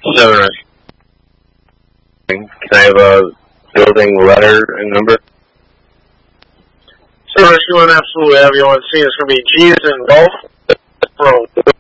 7. Can I have a building letter and number? Service, you want absolutely have you on scene. It's going to be G's and Golf Road.